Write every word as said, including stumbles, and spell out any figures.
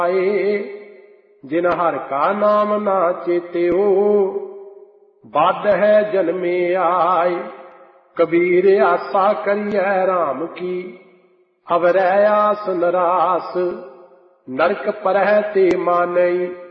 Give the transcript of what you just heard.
जिन हर का नाम ना चेत्यो, बद है जन्मे आए। कबीर आसा करिए राम की, अवरै आस नरास। नरक परह ते मानई,